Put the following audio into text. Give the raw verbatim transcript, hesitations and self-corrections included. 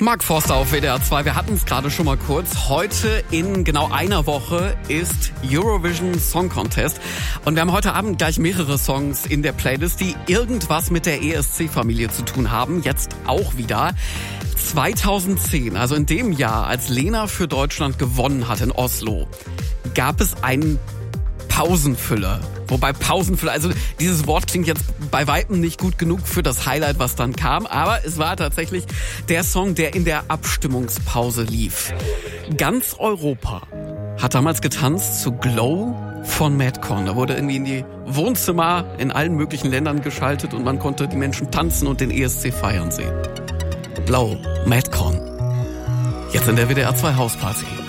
Mark Forster auf W D R zwei. Wir hatten es gerade schon mal kurz. Heute in genau einer Woche ist Eurovision Song Contest. Und wir haben heute Abend gleich mehrere Songs in der Playlist, die irgendwas mit der E S C-Familie zu tun haben. Jetzt auch wieder. zweitausendzehn, also in dem Jahr, als Lena für Deutschland gewonnen hat in Oslo, gab es einen Pausenfüller. Wobei Pausenfüller, also dieses Wort klingt jetzt bei weitem nicht gut genug für das Highlight, was dann kam. Aber es war tatsächlich der Song, der in der Abstimmungspause lief. Ganz Europa hat damals getanzt zu Glow von Madcon. Da wurde irgendwie in die Wohnzimmer in allen möglichen Ländern geschaltet und man konnte die Menschen tanzen und den E S C feiern sehen. Glow, Madcon. Jetzt in der W D R zwei Hausparty.